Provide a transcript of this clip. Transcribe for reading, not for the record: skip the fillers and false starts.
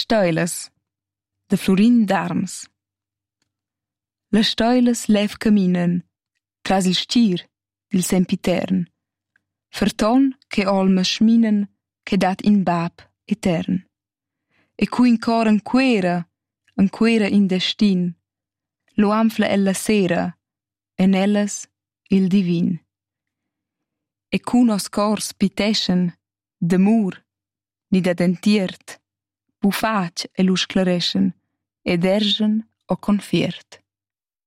Stoilas de Florin d'Arms. Le stoilas lev caminan tras il stir dil sempitern, ferton che olmas schminan che dat in bab etern. E cui incor anquera in destin, lo anfla ella sera, en ellas il divin. E cu nos cors piteschen d'amur, ni da dentiert, bufac e lu sclareschen, ed ergen o confiert.